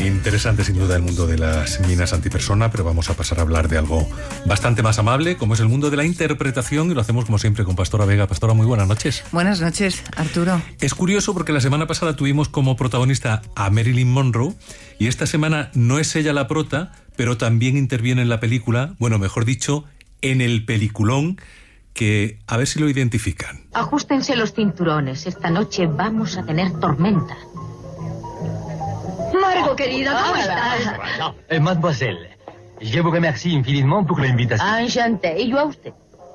Interesante sin duda el mundo de las minas antipersona, pero vamos a pasar a hablar de algo bastante más amable, como es el mundo de la interpretación, y lo hacemos como siempre con Pastora Vega. Pastora, muy buenas noches. Buenas noches, Arturo. Es curioso porque la semana pasada tuvimos como protagonista a Marilyn Monroe, y esta semana no es ella la prota, pero también interviene en la película, bueno, mejor dicho, en el peliculón, que a ver si lo identifican. Ajustense los cinturones, esta noche vamos a tener tormenta. Margot, querida, ¿cómo estás? Mademoiselle, je vous remercie infiniment pour l'invitation. Enchanté, y yo a usted.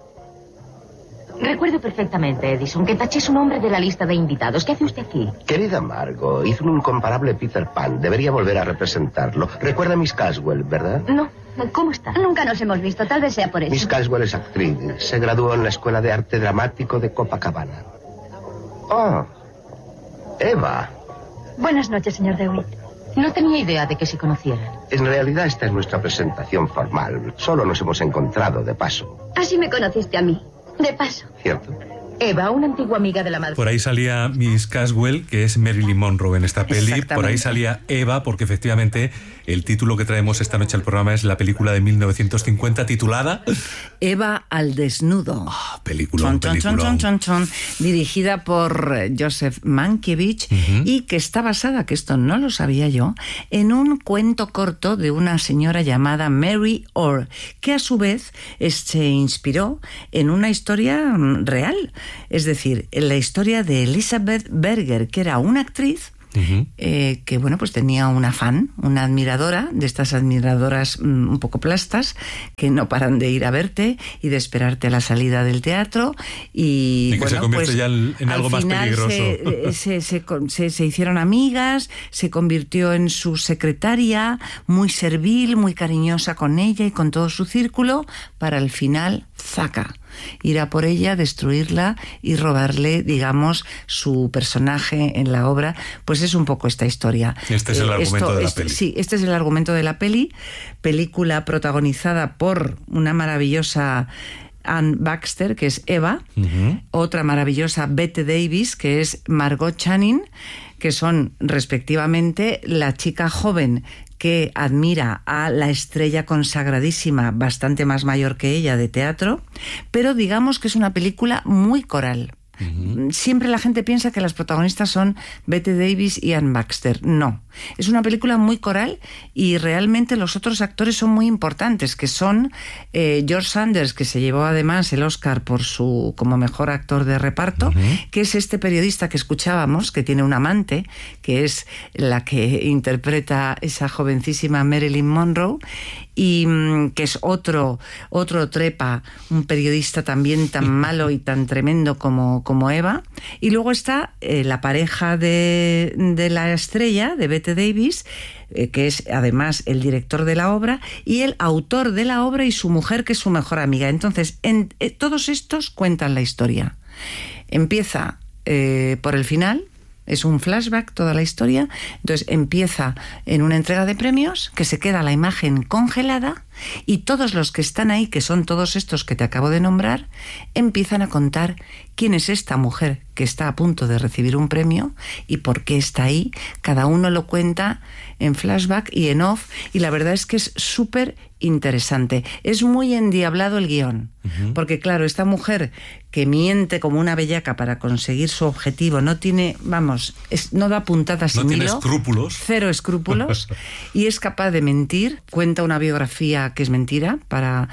Recuerdo perfectamente, Edison, que taché su nombre de la lista de invitados. ¿Qué hace usted aquí? Querida Margot, hizo un incomparable Peter Pan. Debería volver a representarlo. Recuerda a Miss Caswell, ¿verdad? No. ¿Cómo está? Nunca nos hemos visto, tal vez sea por eso. Miss Caswell es actriz. Se graduó en la Escuela de Arte Dramático de Copacabana. Oh, Eva. Buenas noches, señor DeWitt. No tenía idea de que se conocieran. En realidad esta es nuestra presentación formal. Solo nos hemos encontrado de paso. Así me conociste a mí, de paso. ¿Cierto? Eva, una antigua amiga de la madre. Por ahí salía Miss Caswell, que es Marilyn Monroe en esta peli. Por ahí salía Eva, porque efectivamente el título que traemos esta noche al programa es la película de 1950 titulada Eva al desnudo. Peliculón. Dirigida por Joseph Mankiewicz y que está basada, que esto no lo sabía yo, en un cuento corto de una señora llamada Mary Orr, que a su vez se inspiró en una historia real. Es decir, en la historia de Elizabeth Berger, que era una actriz que bueno, pues tenía una fan, una admiradora, de estas admiradoras un poco plastas, que no paran de ir a verte y de esperarte a la salida del teatro, y que bueno, se convierte pues, ya en algo más peligroso. Se hicieron amigas, se convirtió en su secretaria, muy servil, muy cariñosa con ella y con todo su círculo, para al final, ¡zaca!, ir a por ella, destruirla y robarle, digamos, su personaje en la obra. Pues es un poco esta historia. Este es el argumento de la peli. Sí, este es el argumento de la peli. Película protagonizada por una maravillosa Anne Baxter, que es Eva, otra maravillosa Bette Davis, que es Margot Channing, que son respectivamente la chica joven que admira a la estrella consagradísima, bastante más mayor que ella, de teatro, pero digamos que es una película muy coral. Siempre la gente piensa que las protagonistas son Bette Davis y Anne Baxter. No, es una película muy coral y realmente los otros actores son muy importantes, que son George Sanders, que se llevó además el Oscar por su como mejor actor de reparto, que es este periodista que escuchábamos, que tiene un amante, que es la que interpreta esa jovencísima Marilyn Monroe, y que es otro trepa, un periodista también tan malo y tan tremendo como Eva. Y luego está la pareja de la estrella, de Bette Davis, que es además el director de la obra, y el autor de la obra, y su mujer, que es su mejor amiga. Entonces, todos estos cuentan la historia. Empieza por el final. Es un flashback toda la historia. Entonces empieza en una entrega de premios, que se queda la imagen congelada, y todos los que están ahí, que son todos estos que te acabo de nombrar, empiezan a contar quién es esta mujer que está a punto de recibir un premio y por qué está ahí. Cada uno lo cuenta en flashback y en off, y la verdad es que es súper interesante. Es muy endiablado el guión, porque claro, esta mujer que miente como una bellaca para conseguir su objetivo, no tiene, no da puntadas sin hilo. No tiene escrúpulos. Cero escrúpulos. Y es capaz de mentir. Cuenta una biografía que es mentira para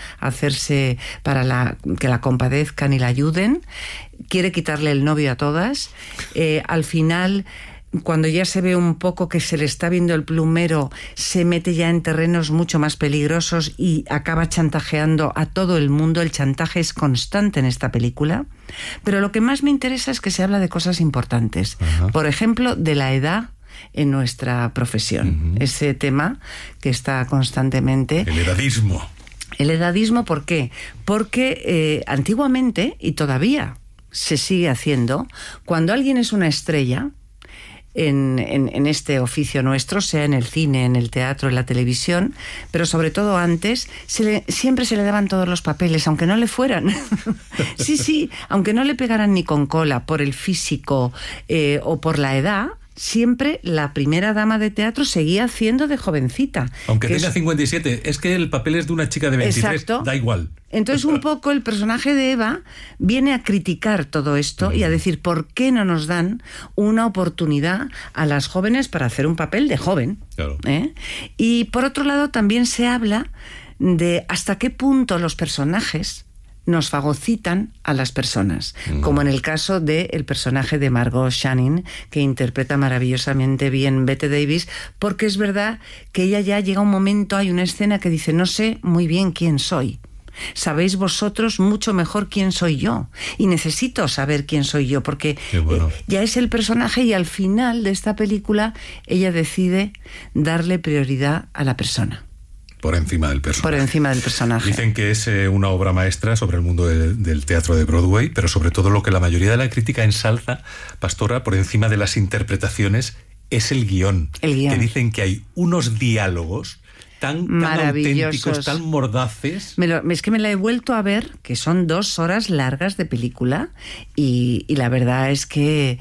que la compadezcan y la ayuden. Quiere quitarle el novio a todas. Al final, cuando ya se ve un poco que se le está viendo el plumero, se mete ya en terrenos mucho más peligrosos y acaba chantajeando a todo el mundo. El chantaje es constante en esta película. Pero lo que más me interesa es que se habla de cosas importantes. Por ejemplo, de la edad en nuestra profesión. Ese tema que está constantemente... El edadismo. El edadismo, ¿por qué? Porque antiguamente, y todavía se sigue haciendo, cuando alguien es una estrella en este oficio nuestro, sea en el cine, en el teatro, en la televisión, pero sobre todo antes, siempre se le daban todos los papeles, aunque no le fueran. Sí, aunque no le pegaran ni con cola por el físico o por la edad, siempre la primera dama de teatro seguía haciendo de jovencita. Aunque tenga 57, es que el papel es de una chica de 23, exacto, da igual. Entonces un poco el personaje de Eva viene a criticar todo esto y a decir por qué no nos dan una oportunidad a las jóvenes para hacer un papel de joven. Claro. Y por otro lado también se habla de hasta qué punto los personajes nos fagocitan a las personas, como en el caso del personaje de Margot Channing, que interpreta maravillosamente bien Bette Davis, porque es verdad que ella ya llega un momento, hay una escena que dice, no sé muy bien quién soy. Sabéis vosotros mucho mejor quién soy yo y necesito saber quién soy yo porque ya es el personaje y al final de esta película ella decide darle prioridad a la persona. Por encima del personaje. Por encima del personaje. Dicen que es una obra maestra sobre el mundo del teatro de Broadway, pero sobre todo lo que la mayoría de la crítica ensalza, Pastora, por encima de las interpretaciones, es el guión. El guión. Que dicen que hay unos diálogos tan auténticos, tan mordaces. Es que me la he vuelto a ver, que son 2 horas largas de película, y la verdad es que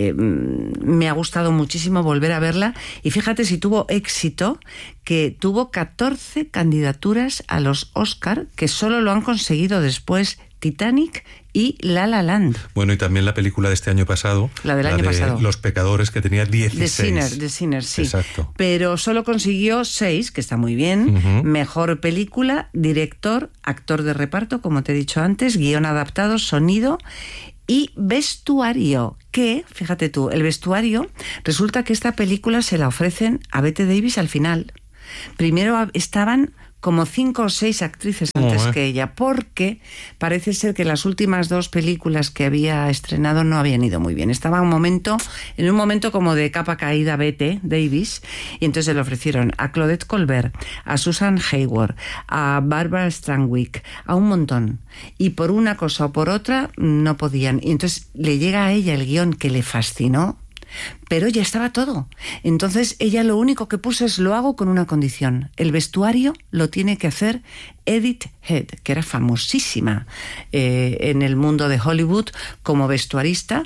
me ha gustado muchísimo volver a verla. Y fíjate si tuvo éxito, que tuvo 14 candidaturas a los Oscar, que solo lo han conseguido después Titanic y La La Land. Bueno, y también la película de este año pasado, la del año pasado, Los Pecadores, que tenía 16. The Sinner, sí. Exacto. Pero solo consiguió 6, que está muy bien. Mejor película, director, actor de reparto, como te he dicho antes, guión adaptado, sonido y vestuario, que, fíjate tú, el vestuario, resulta que esta película se la ofrecen a Bette Davis al final. Primero estaban como 5 o 6 actrices antes que ella, porque parece ser que las últimas 2 películas que había estrenado no habían ido muy bien. Estaba en un momento como de capa caída Bette Davis, y entonces le ofrecieron a Claudette Colbert, a Susan Hayward, a Barbara Stanwyck, a un montón. Y por una cosa o por otra no podían. Y entonces le llega a ella el guión que le fascinó, pero ya estaba todo. Entonces ella lo único que puso es: lo hago con una condición, el vestuario lo tiene que hacer Edith Head, que era famosísima en el mundo de Hollywood como vestuarista,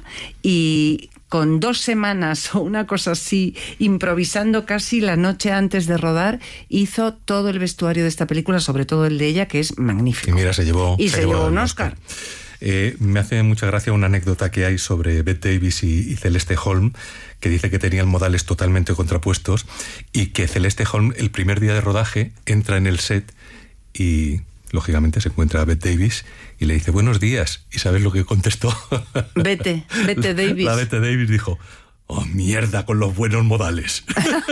y con 2 semanas o una cosa así, improvisando casi la noche antes de rodar, hizo todo el vestuario de esta película, sobre todo el de ella, que es magnífico. Y mira, se llevó un Oscar. Me hace mucha gracia una anécdota que hay sobre Bette Davis y Celeste Holm, que dice que tenían modales totalmente contrapuestos y que Celeste Holm, el primer día de rodaje, entra en el set y, lógicamente, se encuentra a Bette Davis y le dice: buenos días. ¿Y sabes lo que contestó? Bette Davis. La Bette Davis dijo: oh, mierda con los buenos modales.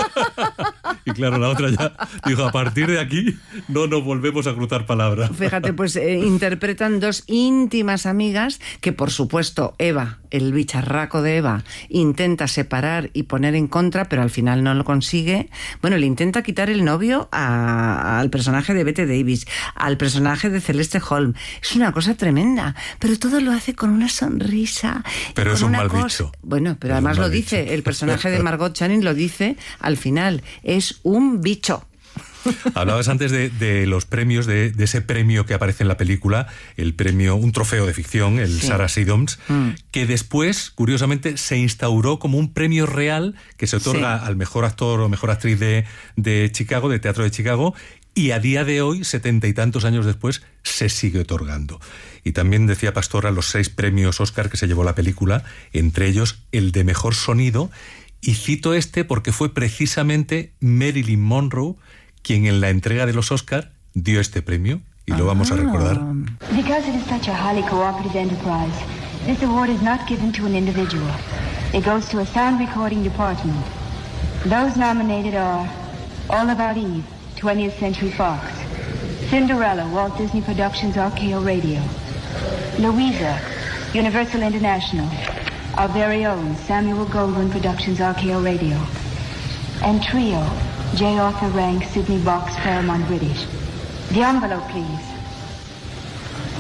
Y claro, la otra ya dijo: a partir de aquí no nos volvemos a cruzar palabras. Fíjate, pues interpretan 2 íntimas amigas que, por supuesto, Eva, el bicharraco de Eva, intenta separar y poner en contra, pero al final no lo consigue. Bueno, le intenta quitar el novio al personaje de Bette Davis, al personaje de Celeste Holm. Es una cosa tremenda, pero todo lo hace con una sonrisa. Pero es un mal bicho. Bueno, pero además lo dice, el personaje de Margot Channing lo dice al final, es un bicho. Hablabas antes de los premios, de ese premio que aparece en la película, el premio, un trofeo de ficción, el Sarah Siddons, que después, curiosamente, se instauró como un premio real que se otorga al mejor actor o mejor actriz de Chicago, de teatro de Chicago, y a día de hoy, 70 y tantos años después, se sigue otorgando. Y también decía Pastora los 6 premios Oscar que se llevó la película, entre ellos el de mejor sonido, y cito este porque fue precisamente Marilyn Monroe quien en la entrega de los Oscar dio este premio, y lo vamos a recordar. Because it is such a highly cooperative enterprise, this award is not given to an individual. It goes to a sound recording department. Those nominated are All About Eve, 20th Century Fox; Cinderella, Walt Disney Productions, RKO Radio; Louisa, Universal International; our very own Samuel Goldwyn Productions, RKO Radio; and Trio, J. Arthur Rank, Sydney Box, Paramount British. The envelope, please.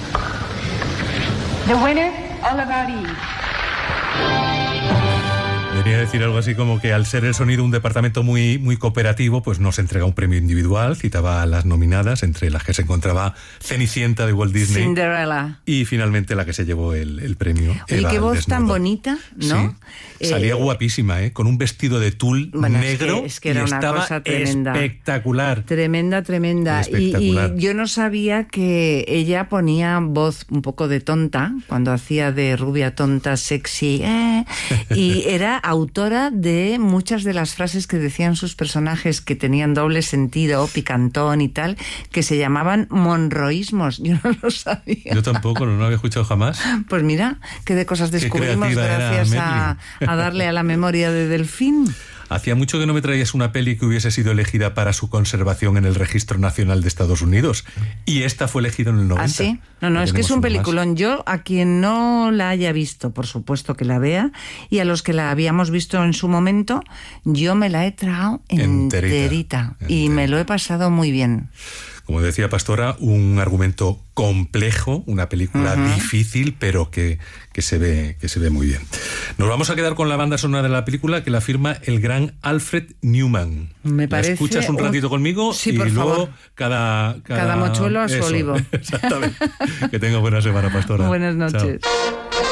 The winner, All About Eve. Venía a decir algo así como que al ser el sonido un departamento muy, muy cooperativo, pues no se entrega un premio individual, citaba a las nominadas, entre las que se encontraba Cenicienta de Walt Disney. Cinderella. Y finalmente la que se llevó el premio. Oye, qué voz tan bonita, ¿no? Sí. Salía guapísima, con un vestido de tul negro, es que era una cosa tremenda. Espectacular. Tremenda. Espectacular. Y yo no sabía que ella ponía voz un poco de tonta, cuando hacía de rubia tonta, sexy, y era autora de muchas de las frases que decían sus personajes que tenían doble sentido, picantón y tal, que se llamaban monroísmos. Yo no lo sabía. Yo tampoco, no lo había escuchado jamás. Pues mira, qué de cosas descubrimos gracias a darle a la memoria de Delfín. Hacía mucho que no me traías una peli que hubiese sido elegida para su conservación en el Registro Nacional de Estados Unidos. Y esta fue elegida en el 90. ¿Ah, sí? No, es que es un peliculón. Yo, a quien no la haya visto, por supuesto que la vea, y a los que la habíamos visto en su momento, yo me la he tragado enterita. Y me lo he pasado muy bien. Como decía Pastora, un argumento complejo, una película difícil, pero que se ve muy bien. Nos vamos a quedar con la banda sonora de la película, que la firma el gran Alfred Newman. Me parece. ¿La escuchas un ratito conmigo? Sí, y por luego favor. Cada mochuelo a su olivo. Exactamente. Que tenga buena semana, Pastora. Buenas noches. Chao.